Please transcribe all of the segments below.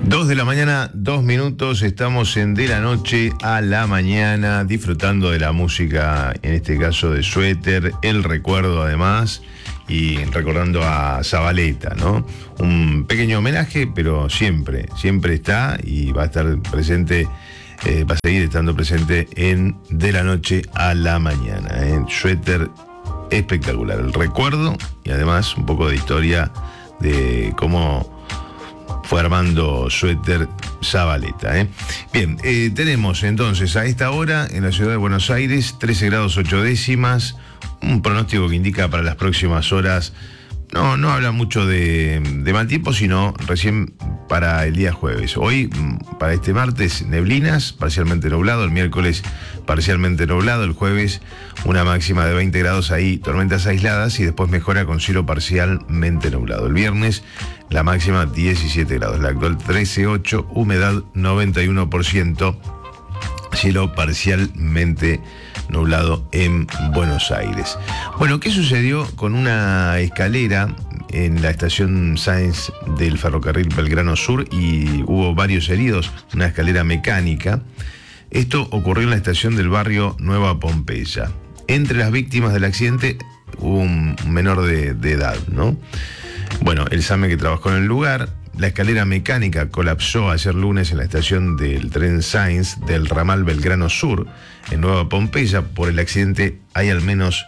2 de la mañana, 2 minutos, estamos en De la Noche a la Mañana, disfrutando de la música, en este caso de Suéter, el recuerdo además, y recordando a Zabaleta, ¿no? Un pequeño homenaje, pero siempre está y va a estar presente, va a seguir estando presente en De la Noche a la Mañana. Suéter espectacular, el recuerdo y además un poco de historia de cómo fue armando Suéter Zabaleta. Bien, tenemos entonces a esta hora en la ciudad de Buenos Aires 13 grados 8 décimas, un pronóstico que indica para las próximas horas, no habla mucho de mal tiempo, sino recién para el día jueves. Hoy, para este martes, neblinas, parcialmente nublado, el miércoles parcialmente nublado, el jueves una máxima de 20 grados ahí, tormentas aisladas y después mejora con cielo parcialmente nublado. El viernes la máxima 17 grados, la actual 13,8, humedad 91%, cielo parcialmente nublado en Buenos Aires. Bueno, ¿qué sucedió con una escalera en la estación Sáenz del ferrocarril Belgrano Sur y hubo varios heridos? Una escalera mecánica. Esto ocurrió en la estación del barrio Nueva Pompeya. Entre las víctimas del accidente hubo un menor de edad, ¿no? Bueno, el SAME que trabajó en el lugar. La escalera mecánica colapsó ayer lunes en la estación del tren Sáenz del ramal Belgrano Sur, en Nueva Pompeya. Por el accidente hay al menos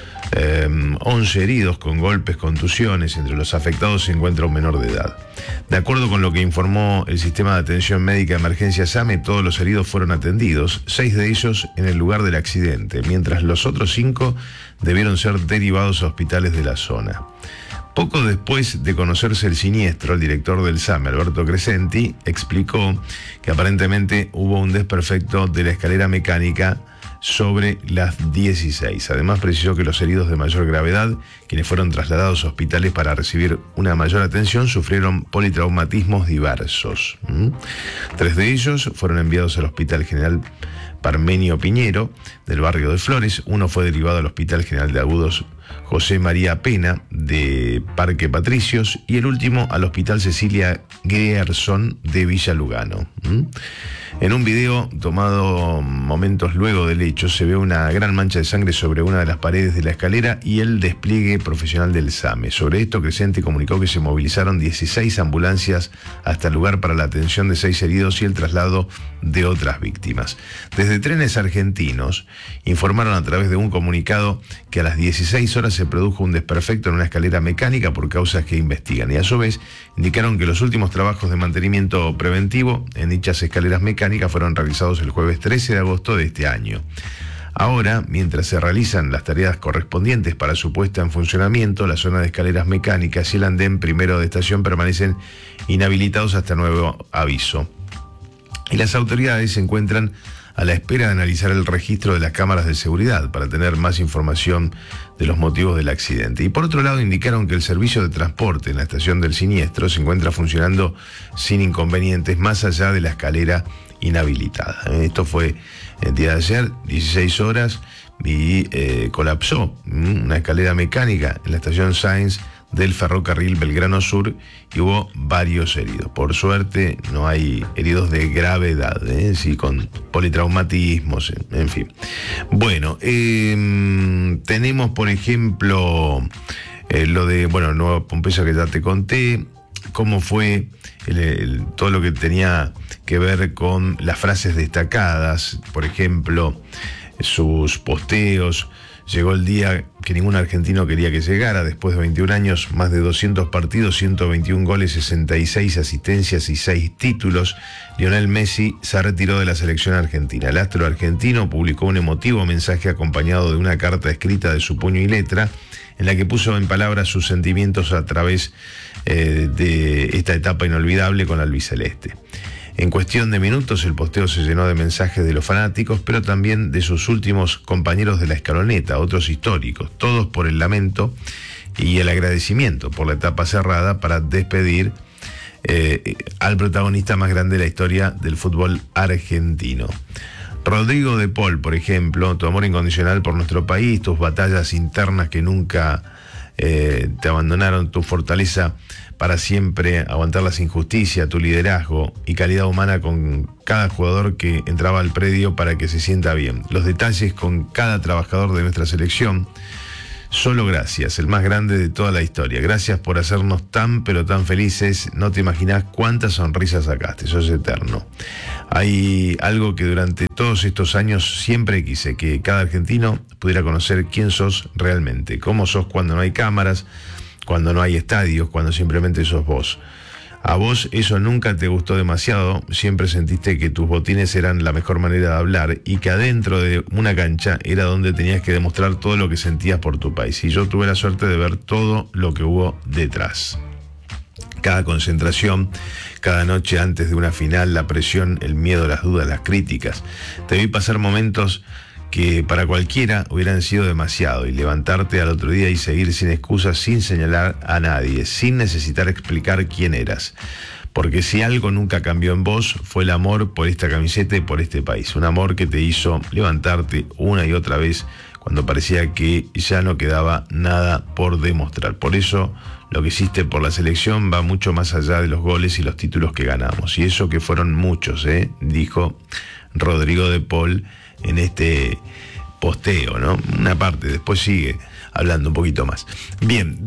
11 heridos con golpes, contusiones. Entre los afectados se encuentra un menor de edad. De acuerdo con lo que informó el Sistema de Atención Médica de Emergencia SAME, todos los heridos fueron atendidos, 6 de ellos en el lugar del accidente, mientras los otros 5 debieron ser derivados a hospitales de la zona. Poco después de conocerse el siniestro, el director del SAME, Alberto Crescenti, explicó que aparentemente hubo un desperfecto de la escalera mecánica sobre las 16. Además, precisó que los heridos de mayor gravedad, quienes fueron trasladados a hospitales para recibir una mayor atención, sufrieron politraumatismos diversos. 3 de ellos fueron enviados al Hospital General Parmenio Piñero, del barrio de Flores. Uno fue derivado al Hospital General de Agudos José María Pena, de Parque Patricios, y el último al Hospital Cecilia Grierson, de Villa Lugano. En un video tomado momentos luego del hecho, se ve una gran mancha de sangre sobre una de las paredes de la escalera y el despliegue profesional del SAME. Sobre esto, Crescenti comunicó que se movilizaron 16 ambulancias hasta el lugar para la atención de 6 heridos y el traslado de otras víctimas. Desde Trenes Argentinos informaron a través de un comunicado que a las 16 horas se produjo un desperfecto en una escalera mecánica por causas que investigan, y a su vez indicaron que los últimos trabajos de mantenimiento preventivo en dichas escaleras mecánicas fueron realizados el jueves 13 de agosto de este año. Ahora, mientras se realizan las tareas correspondientes para su puesta en funcionamiento, la zona de escaleras mecánicas y el andén primero de estación permanecen inhabilitados hasta nuevo aviso. Y las autoridades se encuentran a la espera de analizar el registro de las cámaras de seguridad para tener más información de los motivos del accidente. Y por otro lado, indicaron que el servicio de transporte en la estación del siniestro se encuentra funcionando sin inconvenientes más allá de la escalera inhabilitada. Esto fue el día de ayer, 16 horas, y colapsó una escalera mecánica en la estación Sáenz del ferrocarril Belgrano Sur y hubo varios heridos. Por suerte no hay heridos de gravedad, sí, con politraumatismos, en fin. Bueno, tenemos por ejemplo lo de, Nueva Pompeya, que ya te conté, cómo fue todo lo que tenía que ver con las frases destacadas, por ejemplo, sus posteos. Llegó el día que ningún argentino quería que llegara. Después de 21 años, más de 200 partidos, 121 goles, 66 asistencias y 6 títulos, Lionel Messi se retiró de la selección argentina. El astro argentino publicó un emotivo mensaje acompañado de una carta escrita de su puño y letra, en la que puso en palabras sus sentimientos a través de esta etapa inolvidable con la albiceleste. En cuestión de minutos, el posteo se llenó de mensajes de los fanáticos, pero también de sus últimos compañeros de la escaloneta, otros históricos, todos por el lamento y el agradecimiento por la etapa cerrada para despedir al protagonista más grande de la historia del fútbol argentino. Rodrigo de Paul, por ejemplo, tu amor incondicional por nuestro país, tus batallas internas que nunca te abandonaron, tu fortaleza para siempre, aguantar las injusticias, tu liderazgo y calidad humana con cada jugador que entraba al predio para que se sienta bien. Los detalles con cada trabajador de nuestra selección. Solo gracias, el más grande de toda la historia. Gracias por hacernos tan pero tan felices. No te imaginás cuántas sonrisas sacaste, sos eterno. Hay algo que durante todos estos años siempre quise, que cada argentino pudiera conocer quién sos realmente, cómo sos cuando no hay cámaras, cuando no hay estadios, cuando simplemente sos vos. A vos eso nunca te gustó demasiado, siempre sentiste que tus botines eran la mejor manera de hablar y que adentro de una cancha era donde tenías que demostrar todo lo que sentías por tu país. Y yo tuve la suerte de ver todo lo que hubo detrás. Cada concentración, cada noche antes de una final, la presión, el miedo, las dudas, las críticas. Te vi pasar momentos que para cualquiera hubieran sido demasiado y levantarte al otro día y seguir sin excusas, sin señalar a nadie, sin necesitar explicar quién eras. Porque si algo nunca cambió en vos fue el amor por esta camiseta y por este país. Un amor que te hizo levantarte una y otra vez cuando parecía que ya no quedaba nada por demostrar. Por eso lo que hiciste por la selección va mucho más allá de los goles y los títulos que ganamos. Y eso que fueron muchos, dijo Rodrigo de Paul en este posteo, ¿no? Una parte, después sigue hablando un poquito más. Bien,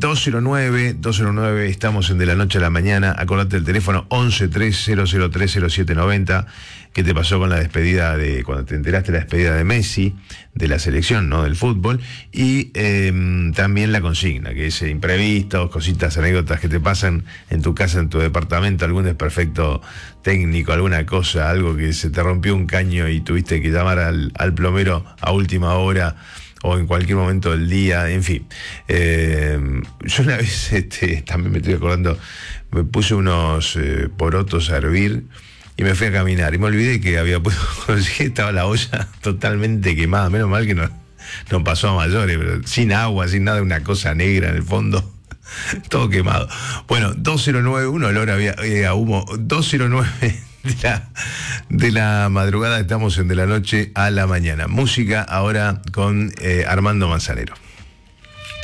209, estamos en De la Noche a la Mañana. Acordate del teléfono 1130030790. ¿Qué te pasó con la despedida cuando te enteraste de la despedida de Messi, de la selección, ¿no? Del fútbol? Y también la consigna, que es imprevistos, cositas, anécdotas que te pasan en tu casa, en tu departamento, algún desperfecto técnico, alguna cosa, algo que se te rompió un caño y tuviste que llamar al plomero a última hora o en cualquier momento del día, en fin. Yo una vez, también me estoy acordando, me puse unos porotos a hervir y me fui a caminar y me olvidé que había puesto, estaba la olla totalmente quemada, menos mal que no pasó a mayores, pero sin agua, sin nada, una cosa negra en el fondo, todo quemado. Bueno, 209, un olor a humo, 209 de la madrugada, estamos en De la Noche a la Mañana. Música ahora con Armando Manzanero.